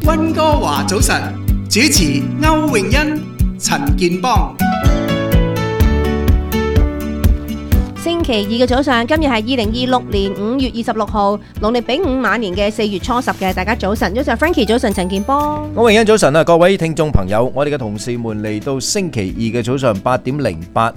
溫哥華早晨，主持歐詠欣、陳健邦。 星期二嘅早上，今日係2026年5月26號，農曆丙午晚年嘅4月初10嘅。大家早晨，早晨 Frankie， 早晨陳健邦。 歐詠欣早晨啊，各位聽眾朋友，我哋嘅同事們嚟到星期二嘅早上8點08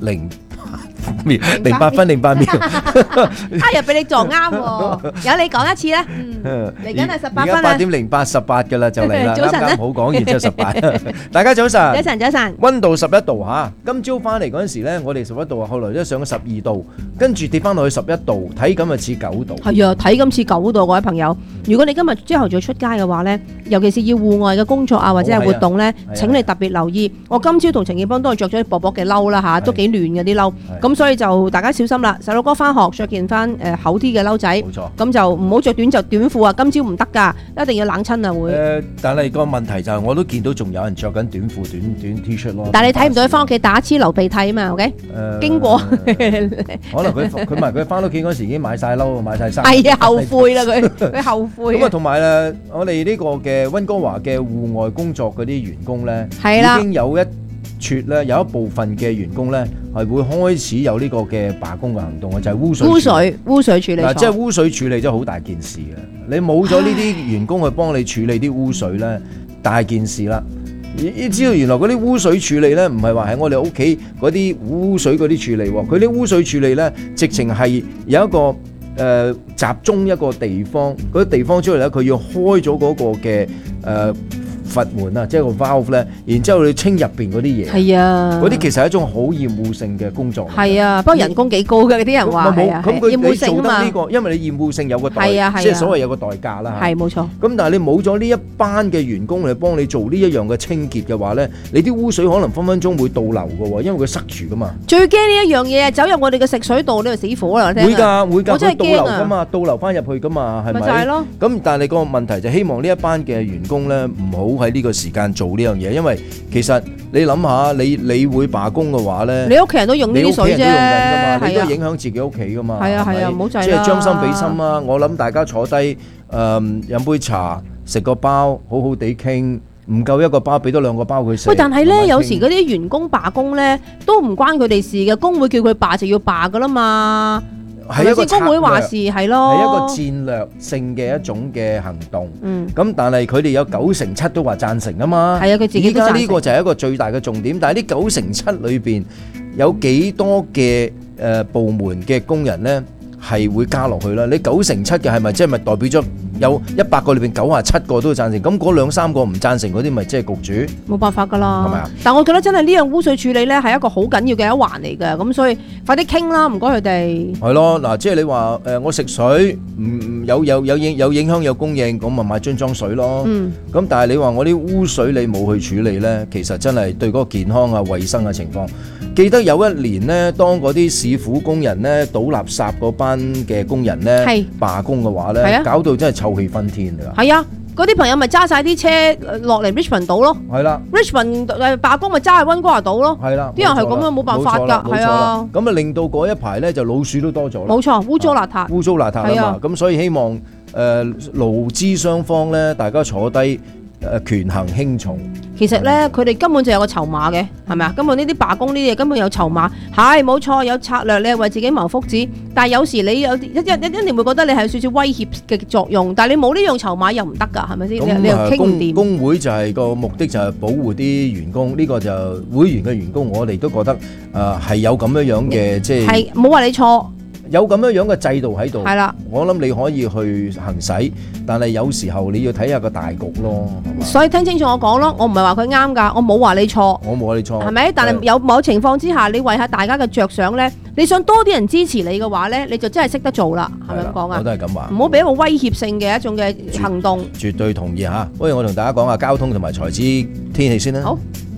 分08秒， 又俾你撞啱喎，有你講一次啦。嚟緊係18分啦。 而家8點08，18㗎啦，就嚟啦。 早晨啱啱好講完之後18。大家早晨。 早晨，早晨。 溫度11度嚇，今朝翻嚟嗰陣時咧，我哋11度啊，後來都上咗12度，跟住跌翻落去11度，體感啊似9度。 係啊，體感似9度，各位朋友。如果你今日朝頭早出街嘅話咧，尤其是要戶外嘅工作啊或者係活動咧，請你特別留意。我今朝同陳健邦都係着咗啲薄薄嘅褸啦嚇，都幾暖嘅啲褸。咁所以就大家小心啦，細佬哥翻學着件翻厚啲嘅褸仔，冇錯，咁就唔好着短袖短褲啊！今朝唔得㗎，一定要冷親啊會。 但係個問題就係我都見到仲有人着緊短褲短 T 恤咯。 但係你睇唔到佢翻屋企打黐流鼻涕啊嘛 ，OK？經過可能佢翻屋企嗰時已經買晒褸買晒衫。 係啊，後悔啦佢後悔。 咁啊，同埋咧，我哋呢個嘅溫哥華嘅戶外工作嗰啲員工咧，已經有一部分嘅員工咧係會開始有呢個嘅罷工嘅行動啊，就係污水處理。嗱，即係污水處理真係好大件事嘅。你冇咗呢啲員工去幫你處理啲污水咧，大件事啦。你知道原來嗰啲污水處理咧，唔係話喺我哋屋企嗰啲污水嗰啲處理喎，佢啲污水處理咧，直情係有一個集中一個地方，嗰啲地方出嚟咧，佢要開咗嗰個嘅閥門啊，即係個 valve 咧，然之後你清入邊嗰啲嘢。係啊，嗰啲其實係一種好厭惡性嘅工作。係啊，不過人工幾高嘅，啲人話係啊，厭惡性啊嘛。因為你厭惡性有個代，即係所謂有個代價啦。係冇錯。咁但係你冇咗呢一班嘅員工嚟幫你做呢一樣嘅清潔嘅話咧，你啲污水可能分分鐘會倒流嘅喎，因為佢塞住噶嘛。最驚呢一樣嘢走入我哋嘅食水道呢度死火啦！會㗎，我真係驚啊！嘛，倒流翻入去㗎嘛，係咪？咪就係咯。咁但係個問題就希望呢一班嘅員工咧唔好喺呢個時間做呢樣嘢，因為其實你諗下，你會罷工嘅話咧，你屋企人都用呢啲水啫，你都影響自己屋企噶嘛。係啊係啊，唔好制啦。即係將心比心啊！我諗大家坐低飲杯茶，食個包，好好地傾，唔夠一個包，俾多2個包佢食。喂，但係咧，有時嗰啲員工罷工咧，都唔關佢哋事嘅，工會叫佢罷就要罷噶啦嘛。係一個工會話事係咯，係一個戰略性嘅一種嘅行動。咁但係佢哋有97%都話贊成啊嘛。係啊，佢自己都贊成。依家呢個就係一個最大嘅重點。但係呢97%裏邊有幾多嘅部門嘅工人咧係會加落去啦？你97%嘅係咪即係咪代表咗有100個裏邊97個都會贊成？咁嗰2-3個唔贊成嗰啲咪即係局主？冇辦法㗎啦。係咪啊？但我覺得真係呢樣污水處理咧係一個好緊要嘅一環嚟嘅。咁所以快啲傾啦，唔該佢哋。係咯，嗱，即係你話我食水有影響有供應，咁咪買樽裝水咯。咁但係你話我啲污水你冇去處理咧，其實真係對嗰個健康啊、衞生嘅情況。記得有一年咧，當嗰啲市府工人咧倒垃圾嗰班嘅工人咧罷工嘅話咧，搞到真係臭氣熏天㗎。係啊，嗰啲朋友咪揸晒啲車落嚟 Richmond 島咯。係啦 ，Richmond 罷工咪揸去溫哥華島咯。係啦，啲人係咁樣冇辦法㗎。係啊，咁啊令到嗰一排咧就老鼠都多咗啦。冇錯，污糟邋遢。污糟邋遢啊嘛，咁所以希望勞資雙方咧，大家坐低。權衡輕重，其實咧佢哋根本就有個籌碼嘅，係咪啊？根本呢啲罷工呢啲嘢根本有籌碼，係冇錯，有策略，你係為自己謀福祉。但係有時你有一定會覺得你係有少少威脅嘅作用，但係你冇呢樣籌碼又唔得㗎，係咪先？你又傾唔掂。工會就係個目的就係保護啲員工，呢個就會員嘅員工，我哋都覺得係有咁樣嘅，即係冇話你錯。有咁樣嘅制度喺度，係啦，我諗你可以去行使，但係有時候你要睇下個大局咯。所以聽清楚我講咯，我唔係話佢啱㗎，我冇話你錯，我冇話你錯，係咪？但係有某情況之下，你為下大家嘅着想咧，你想多啲人支持你嘅話咧，你就真係識得做啦，係咪咁講啊？我都係咁話，唔好俾一個威脅性嘅一種嘅行動。絕對同意嚇。不如我同大家講下交通同埋財資天氣先啦。好。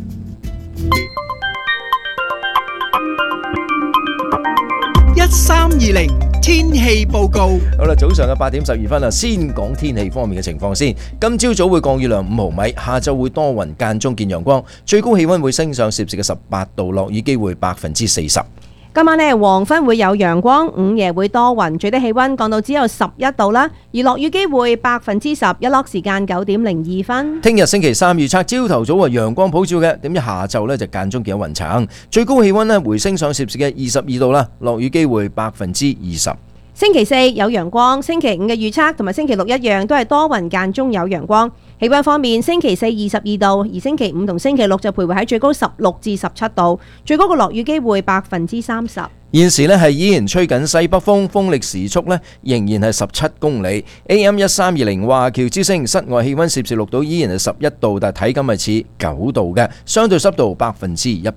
1320天氣報告。 好啦，早上嘅8點12分啊，先講天氣方面嘅情況先。今朝早會降雨量5毫米，下晝會多雲間中見陽光，最高氣溫會升上攝氏嘅18度，落雨機會40%。 今晚呢，黃昏會有陽光，午夜會多雲，最低氣溫降到只有11度啦，而落雨機會10%，日落時間9:02分。 聽日星期三預測朝頭早係陽光普照嘅，點知下晝呢就間中見有雲層，最高氣溫呢回升上攝氏嘅22度啦，落雨機會20%。 星期四有陽光，星期五嘅預測同埋星期六一樣，都係多雲間中有陽光。氣溫方面，星期四22度，而星期五同星期六就徘徊喺最高16至17度，最高嘅落雨機會30%。 現時呢係依然吹緊西北風，風力時速呢仍然係17公里。AM 1320華僑之聲，室外氣溫攝氏6度，依然係11度，但係體感係似9度嘅，相對濕度100%。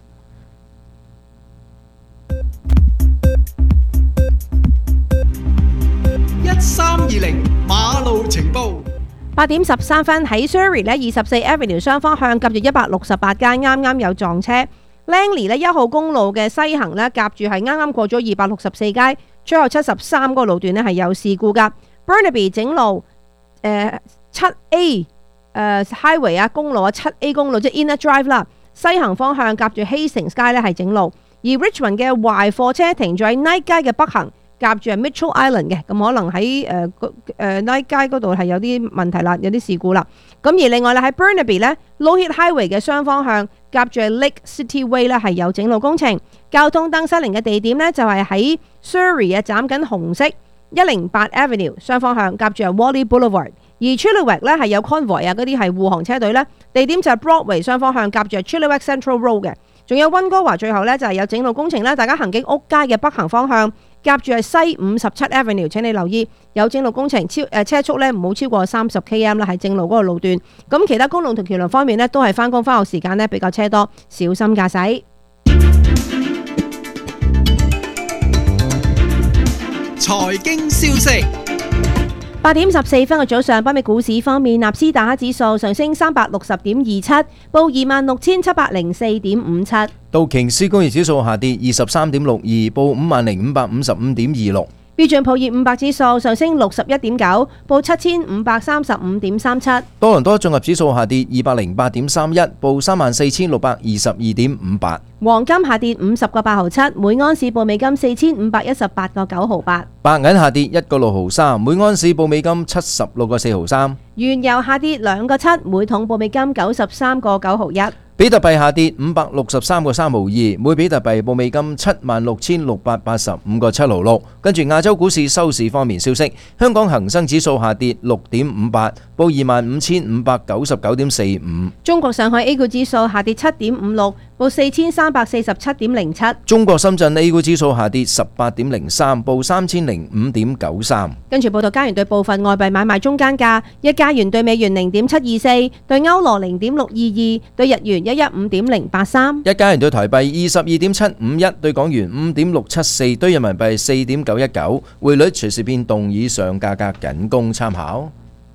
1320馬路情報。 8:13喺 Surrey 呢24 Avenue 雙方向夾住168間，啱有撞車。Langley 呢1號公路嘅西行呢夾住係啱過咗264街，最後73個路段呢係有事故噶。Burnaby 整路7A Highway 啊，公路啊 7A 公路即係 Inner Drive 啦，西行方向夾住 Hastings 街呢係整路，而 Richmond 嘅壞貨車停咗喺 Knight 街嘅北行。夾住係 Mitchell Island 嘅，咁可能喺Knight 街嗰度係有啲問題啦，有啲事故啦。咁而另外咧喺 Burnaby 咧 Low Heat Highway 嘅雙方向夾住 Lake City Way 咧係有整路工程。交通燈失靈嘅地點咧就係喺 Surrey 啊，斬緊紅色108 Avenue 雙方向夾住係 Wally Boulevard。而 Chilliwack 咧係有 convoy 啊，嗰啲係護航車隊咧，地點就係 Broadway 雙方向夾住係 Chilliwack Central Road 嘅。仲有溫哥華最後咧就係有整路工程啦，大家行經屋街嘅北行方向。夾住係西57 Avenue， 請你留意有整路工程，車速咧唔好超過30 km 啦，係正路嗰個路段。咁其他公路同橋樑方面呢，都係返工返學時間呢比較車多，小心駕駛。 財經消息。 8:14嘅早上，北美股市方面，納斯達克指數上升360.27，報26,704.57。 道瓊斯工業指數下跌23.62，報50,555.26。 標準普爾500指數上升61.9，報7,535.37。 多倫多綜合指數下跌208.31，報34,622.58。 黃金下跌50.8毫7，每盎司報美金4,518.9毫8。 白銀下跌1.6毫3，每盎司報美金76.4毫3。 原油下跌2.7，每桶報美金93.9毫1。 比特幣下跌563.3毫2，每比特幣報美金76,685.7毫6。跟住亞洲股市收市方面消息，香港恒生指數下跌6.58，報25,599.45。 中國上海 A 股指數下跌7.56，報4,347.07。 中國深圳 A 股指數下跌18.03，報3,005.93。跟住報道加元對部分外幣買賣中間價：一加元對美元0.724，對歐羅0.622，對日元115.083。 一加元對台幣22.751，對港元5.674，對人民幣4.919。匯率隨時變動，以上價格僅供參考。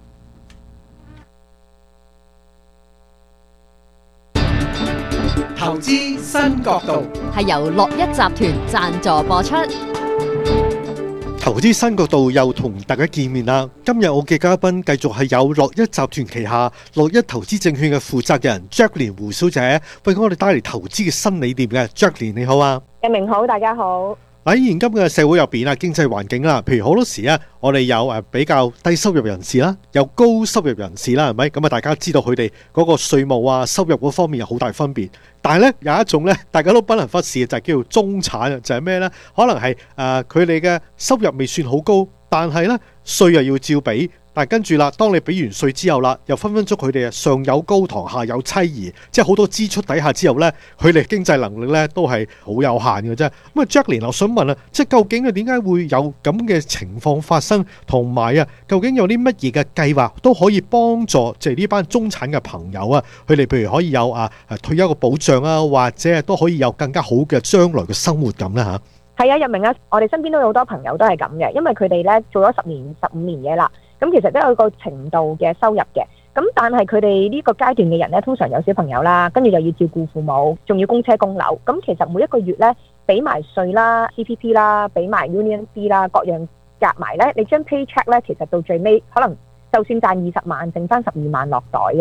投資新角度係由樂一集團贊助播出。 投資新角度又同大家見面啦！今日我嘅嘉賓繼續係有樂一集團旗下樂一投資證券嘅負責人 Jacqueline 胡小姐，為我哋帶嚟投資嘅新理念嘅。Jacqueline 你好啊， 日明好，大家好。 喺現今嘅社會入邊啊，經濟環境啦，譬如好多時啊，我哋有比較低收入人士啦，有高收入人士啦，係咪？咁啊，大家知道佢哋嗰個稅務啊、收入嗰方面有好大分別。但係咧有一種咧，大家都不能忽視嘅就係叫做中產啊，就係咩咧？可能係佢哋嘅收入未算好高，但係咧稅又要照俾。但係跟住啦，當你俾完稅之後啦，又分分鐘佢哋上有高堂下有妻兒，即係好多支出底下之後咧，佢哋經濟能力咧都係好有限嘅啫。咁啊 Jacqueline，我想問啊，即係究竟點解會有咁嘅情況發生，同埋啊，究竟有啲乜嘢嘅計劃都可以幫助即係呢班中產嘅朋友啊，佢哋譬如可以有退休嘅保障啊，或者都可以有更加好嘅將來嘅生活咁咧嚇。 係啊，日明啊，我哋身邊都有好多朋友都係咁嘅，因為佢哋咧做咗10年、15年嘢啦。咁其實都有個程度嘅收入嘅，咁但係佢哋呢個階段嘅人咧，通常有小朋友啦，跟住又要照顧父母，仲要供車供樓，咁其實每一個月咧俾埋稅啦、CPP 啦、俾埋 Union B 啦，各樣夾埋咧，你將 paycheck 咧，其實到最尾可能就算賺20萬，剩翻12萬落袋嘅啫。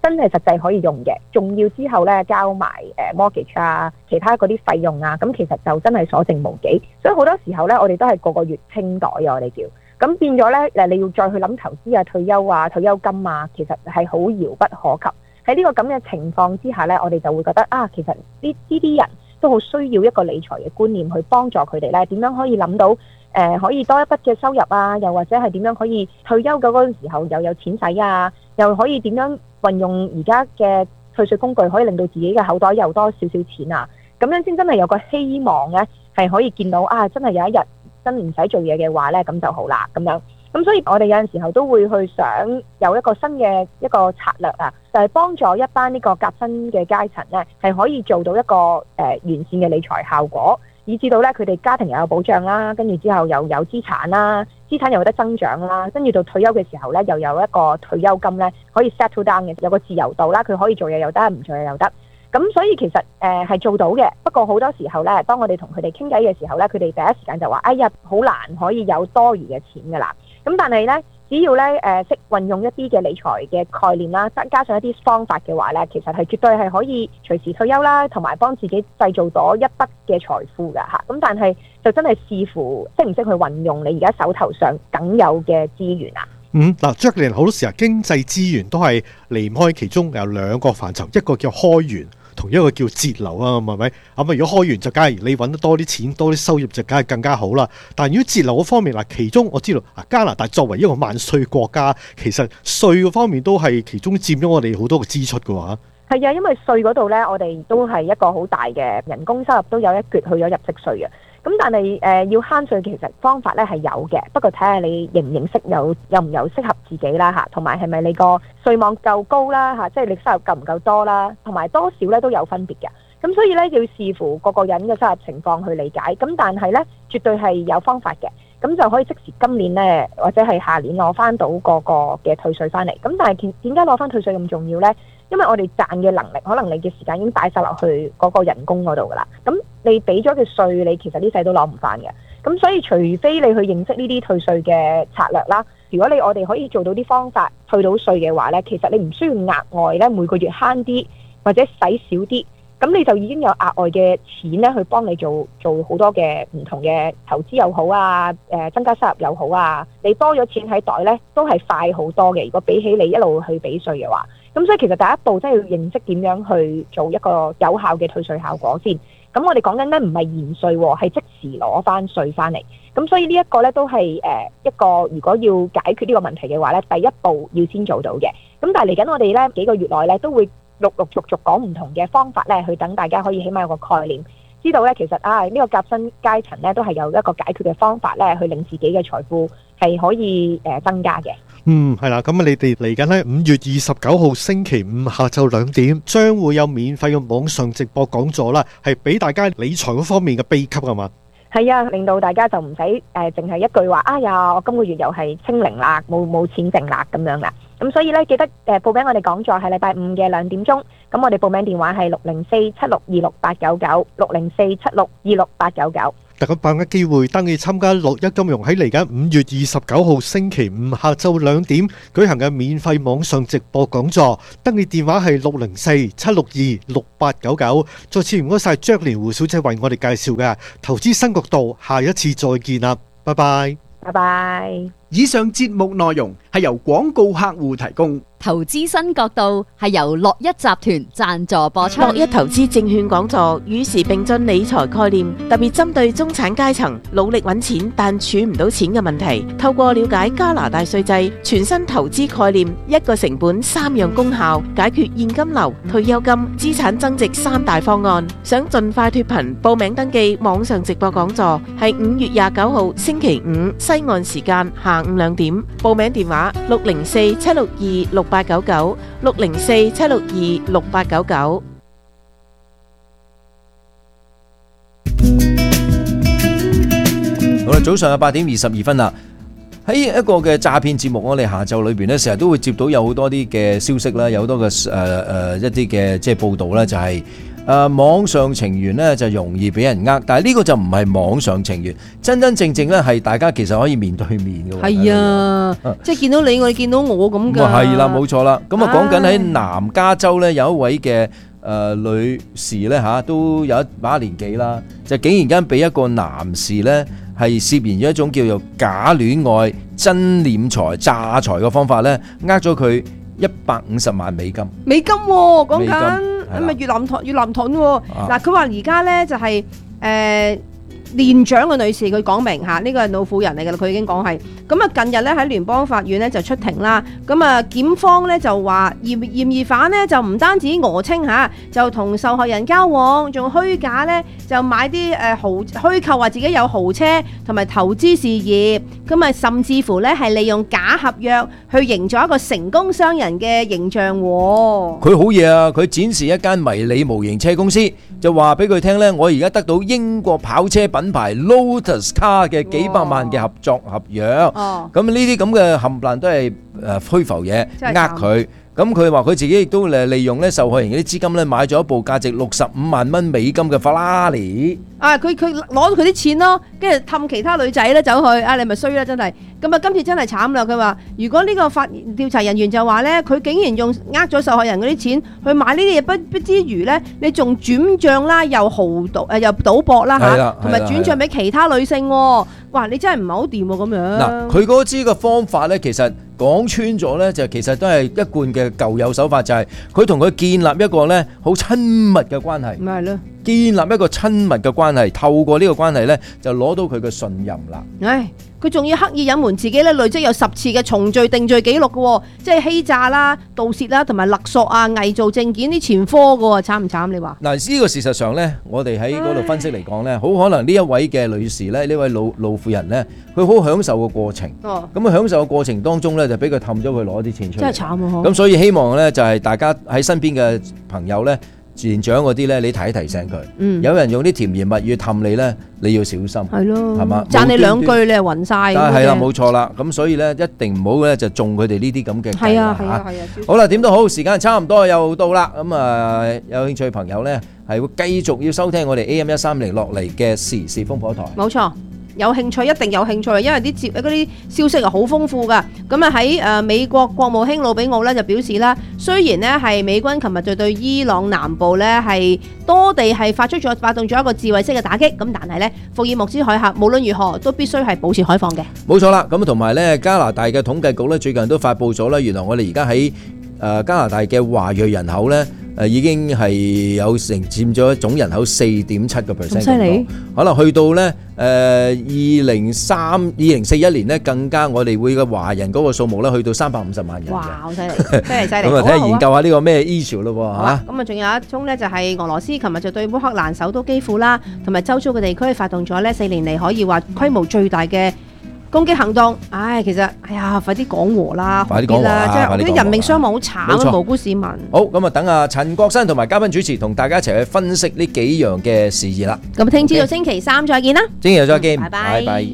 真係實際可以用嘅，仲要之後咧交埋mortgage 啊，其他嗰啲費用啊，咁其實就真係所剩無幾。所以好多時候咧，我哋都係個月清袋啊，我哋叫。咁變咗咧，你要再去諗投資啊、退休啊、退休金啊，其實係好遙不可及。喺呢個咁嘅情況之下咧，我哋就會覺得啊，其實呢啲人都好需要一個理財嘅觀念去幫助佢哋咧，點樣可以諗到可以多一筆嘅收入啊，又或者係點樣可以退休嘅嗰陣時候又有錢使啊，又可以點樣運用而家嘅退稅工具，可以令到自己嘅口袋又多少少錢啊，咁樣先真係有個希望咧，係可以見到啊，真係有一日真唔使做嘢嘅話咧，咁就好啦咁樣。咁所以我哋有陣時候都會去想有一個新嘅一個策略啊，就係幫助一班呢個夾薪嘅階層咧，係可以做到一個完善嘅理財效果，以至到咧佢哋家庭又有保障啦，跟住之後又有資產啦，資產又有得增長啦，跟住到退休嘅時候咧，又有一個退休金咧可以 settle down 嘅，有個自由度啦，佢可以做嘢又得，唔做嘢又得。咁所以其實係做到嘅，不過好多時候咧，當我哋同佢哋傾偈嘅時候咧，佢哋第一時間就話：哎呀，好難可以有多餘嘅錢㗎啦。咁但係咧，只要咧識運用一啲嘅理財嘅概念啦，加上一啲方法嘅話咧，其實係絕對係可以隨時退休啦，同埋幫自己製造咗一筆嘅財富㗎嚇。咁但係就真係視乎識唔識去運用你而家手頭上僅有嘅資源啊。 嗱 Jacqueline 好多時候經濟資源都係離唔開其中有兩個範疇，一個叫開源，同一個叫節流啊，係咪？咁如果開源就梗係你揾得多啲錢，多啲收入就梗係更加好啦。但係如果節流嗰方面嗱，其中我知道加拿大作為一個萬稅國家，其實稅嗰方面都係其中佔咗我哋好多嘅支出嘅話。 係啊，因為稅嗰度呢，我哋都係一個好大嘅人工收入都有一橛去咗入息稅嘅。咁但係要慳稅，其實方法咧係有嘅，不過睇下你認唔認識有唔有適合自己啦嚇，同埋係咪你個稅網夠高啦嚇，即係你收入夠唔夠多啦，同埋多少咧都有分別嘅。咁所以咧要視乎個個人嘅收入情況去理解。咁但係咧絕對係有方法嘅，咁就可以即時今年咧或者係下年攞翻到個嘅退稅翻嚟。咁但係點解攞翻退稅咁重要咧？因為我哋賺嘅能力，可能你嘅時間已經擺晒落去嗰個人工嗰度噶啦。咁你俾咗嘅稅，你其實呢世都攞唔翻嘅。咁所以除非你去認識呢啲退稅嘅策略啦，如果我哋可以做到啲方法退到稅嘅話咧，其實你唔需要額外咧每個月慳啲或者使少啲，咁你就已經有額外嘅錢咧去幫你做好多嘅唔同嘅投資又好啊，增加收入又好啊，你多咗錢喺袋咧都係快好多嘅。如果比起你一路去俾稅嘅話。咁所以其實第一步真係要認識點樣去做一個有效嘅退稅效果先。咁我哋講緊咧唔係延稅喎，係即時攞翻稅翻嚟。咁所以呢一個咧都係一個如果要解決呢個問題嘅話咧，第一步要先做到嘅。咁但係嚟緊我哋咧幾個月內咧都會陸陸續續講唔同嘅方法咧，去等大家可以起碼有個概念，知道咧其實呢個夾薪階層咧都係有一個解決嘅方法咧，去令自己嘅財富係可以增加嘅。 係啦，咁你哋嚟緊喺5月29號星期五下晝2點，將會有免費嘅網上直播講座啦，係俾大家理財嗰方面嘅秘笈啊嘛。 係啊，令到大家就唔使淨係一句話，哎呀，我今個月又係清零啦，冇錢剩啦咁樣啦。咁所以咧，記得報名我哋講座係禮拜5嘅2點鐘。咁我哋報名電話係604-7626-8999，604-7626-8999。 大家把握機會登記參加樂一金融喺嚟緊5月29號星期五下晝2點舉行嘅免費網上直播講座，登記電話係604-762-6899。再次唔該晒 Jacqueline 胡小姐為我哋介紹嘅投資新角度，下一次再見啦，拜拜。 拜拜。 以上節目內容係由廣告客戶提供。 投資新角度係由樂一集團贊助播出。 樂一投資證券講座與時並進理財概念，特別針對中產階層努力揾錢但儲唔到錢嘅問題，透過了解加拿大稅制、全新投資概念、一個成本3樣功效，解決現金流、退休金、資產增值3大方案。想盡快脫貧，報名登記網上直播講座係5月29號星期五西岸時間下午2點。報名電話604-762-6899 604-762-6899。 好啦，早上8點22分啦。喺一個嘅詐騙節目，我哋下晝裏邊咧，成日都會接到有好多啲嘅消息啦，有好多嘅一啲嘅即係報道啦，就係網上情緣咧就容易俾人呃，但係呢個就唔係網上情緣，真真正正咧係大家其實可以面對面嘅。 係啊，即係見到你，我哋見到我咁㗎。 係啦，冇錯啦。咁啊講緊喺南加州咧有一位嘅女士咧都有一把年紀啦，就竟然間俾一個男士咧係涉嫌咗一種叫做假戀愛、真斂財、詐財嘅方法咧，呃咗佢150萬美金。 美金喎，講緊。咁咪越南盾喎。嗱，佢話而家咧就係年長嘅女士，佢講明嚇，呢個係老婦人嚟㗎啦，佢已經講係。咁啊，近日咧喺聯邦法院咧就出庭啦。咁啊，檢方咧就話嫌疑犯咧就唔單止訛稱嚇，就同受害人交往，仲虛假咧就買啲虛構話自己有豪車同埋投資事業。咁啊，甚至乎咧係利用假合約去營造一個成功商人嘅形象喎。 佢好嘢啊！佢展示一間迷你模型車公司，就話俾佢聽咧，我而家得到英國跑車品牌 Lotus Car 嘅幾百萬嘅合作合約。咁呢啲咁嘅冚唪唥都係虛浮嘢，呃佢。咁佢話佢自己亦都利用咧受害人嗰啲資金咧買咗一部價值65萬蚊美金嘅法拉利。佢攞到佢啲錢咯，跟住氹其他女仔咧走去，你咪衰啦真係。咁啊今次真係慘啦！佢話如果呢個調查人員就話咧，佢竟然用咗受害人嗰啲錢去買呢啲嘢不之餘咧，你仲轉帳啦，又又賭博啦嚇，同埋轉帳俾其他女性喎。哇！你真係唔係好掂喎咁樣。 嗱，佢嗰支嘅方法咧，其實講穿咗咧，就其實都係一貫嘅舊有手法，就係佢同佢建立一個咧好親密嘅關係。 咪係咯。建立一個親密嘅關係，透過呢個關係咧，就攞到佢嘅信任啦。 佢仲要刻意隱瞞自己咧，累積有10次嘅重罪定罪記錄嘅，即係欺詐啦、盜竊啦，同埋勒索啊、偽造證件啲前科嘅，慘唔慘？你話嗱，呢個事實上咧，我哋喺嗰度分析嚟講咧，好可能呢一位嘅女士咧，呢位老婦人咧，佢好享受個過程。咁享受嘅過程當中咧，就俾佢氹咗佢攞啲錢出嚟。 真係慘喎！ 咁所以希望咧，就係大家喺身邊嘅朋友咧。年長嗰啲咧，你提醒佢。有人用啲甜言蜜語氹你咧，你要小心。係咯，係嘛？ 讚你兩句，你係暈晒。 係啦，冇錯啦。咁所以咧，一定唔好咧就中佢哋呢啲咁嘅計。 係啊。 好啦，點都好，時間差唔多又到啦。咁有興趣嘅朋友咧，係會繼續要收聽我哋 AM130落嚟嘅時事風火台。 冇錯。有興趣一定有興趣，因為嗰啲消息係好豐富噶。咁啊喺美國國務卿魯比奧咧就表示啦，雖然呢係美軍琴日就對伊朗南部咧係多地係發動咗一個自衛式嘅打擊，咁但係咧福爾莫斯海峽無論如何都必須係保持開放嘅。冇錯啦，咁同埋咧加拿大嘅統計局咧最近都發布咗啦，原來我哋而家喺加拿大嘅華裔人口咧。已經係有成佔咗總人口4.7%咁犀利， 可能去到咧2041年咧更加我哋會嘅華人嗰個數目咧去到350萬人。 哇，好犀利，犀利！咁啊睇下研究下呢個咩 issue 咯嚇。 咁啊，仲有一宗咧就係俄羅斯琴日就對烏克蘭首都基輔啦，同埋周遭嘅地區發動咗咧4年嚟可以話規模最大嘅攻擊行動，其實，快啲講和啦， 快啲講和啦， 即係啲人命傷亡好慘啊，無辜市民。 好，咁啊，等阿陳國新同埋嘉賓主持同大家一齊去分析呢幾樣嘅事宜啦。 咁聽朝到星期3再見啦， 星期日再見， 拜拜。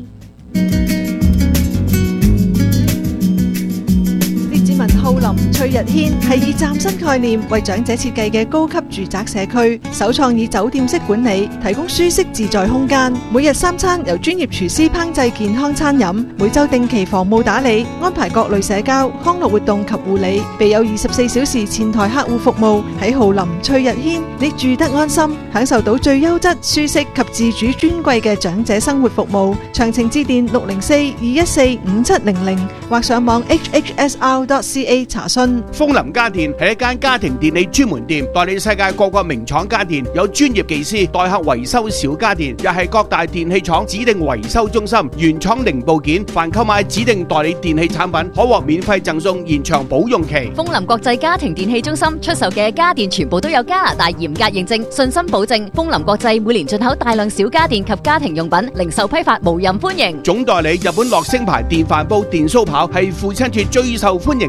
浩林翠日軒係以嶄新概念為長者設計嘅高級住宅社區，首創以酒店式管理，提供舒適自在空間。每日3餐由專業廚師烹製健康餐飲，每週定期房務打理，安排各類社交、康樂活動及護理，備有24小時前台客戶服務。喺浩林翠日軒，你住得安心，享受到最優質、舒適及自主尊貴嘅長者生活服務。詳情致電604-214-5700或上網 hhsr.ca。查詢。 楓林家電係一間家庭電器專門店，代理世界各個名廠家電，有專業技師代客維修小家電，又係各大電器廠指定維修中心，原廠零部件，凡購買指定代理電器產品，可獲免費贈送延長保用期。 楓林國際家庭電器中心出售嘅家電全部都有加拿大嚴格認證，信心保證。楓林國際每年進口大量小家電及家庭用品，零售批發無任歡迎。 總代理日本樂聲牌電飯煲、電酥刨係父親節最受歡迎嘅禮物。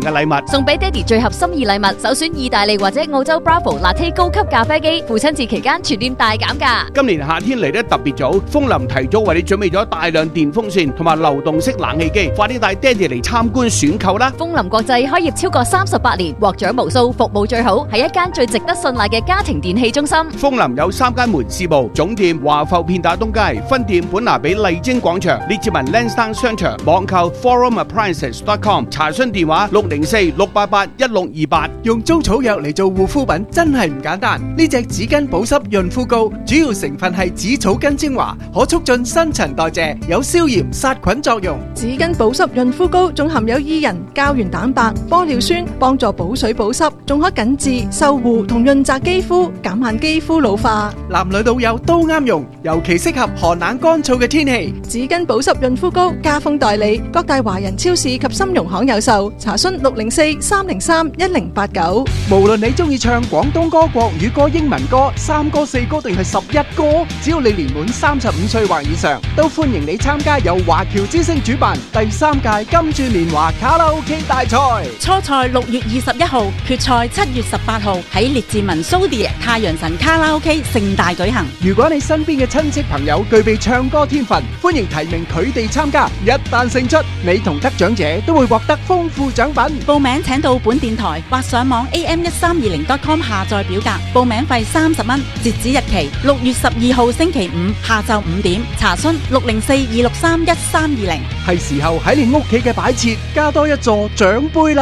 送俾爹哋最合心意禮物，首選意大利或者澳洲 Bravo Latte 高級咖啡機。父親節期間全店大減價。 今年夏天嚟得特別早，風林提早為你準備咗大量電風扇同埋流動式冷氣機，快啲帶爹哋嚟參觀選購啦！ 風林國際開業超過38年，獲獎無數，服務最好，係一間最值得信賴嘅家庭電器中心。 風林有3間門市部，總店華埠片打東街，分店本拿比麗晶廣場，列治文 Lansdowne 商場，網購 forumappliances.com， 查詢電話604-688-1628。 用租草藥嚟做護膚品真係唔簡單。呢隻紙巾保濕潤膚膏主要成分係紫草根精華，可促進新陳代謝，有消炎殺菌作用。 紙巾保濕潤膚膏仲含有伊人、膠原蛋白、玻尿酸，幫助補水補濕，仲可緊致、修護同潤澤肌膚，減慢肌膚老化。 男女老幼都啱用，尤其適合寒冷乾燥嘅天氣。 紙巾保濕潤膚膏家豐代理，各大華人超市及金融行有售。查詢604-303-1089。 無論你中意唱廣東歌、國語歌、英文歌、3歌、4歌定係11歌，只要你年滿35歲或以上，都歡迎你參加由華僑之星主辦第3屆金鑽年華卡拉 OK 大賽。 初賽6月21號，決賽7月18號喺列治文蘇迪太陽神卡拉 OK 盛大舉行。 如果你身邊嘅親戚朋友具備唱歌天分，歡迎提名佢哋參加。一旦勝出，你同得獎者都會獲得豐富獎品。 報名請到本電台或上網 am1320.com 下載表格，報名費30蚊，截止日期6月12號星期五下晝5點。查詢604-263-1320。 係時候喺你屋企嘅擺設加多一座獎杯啦。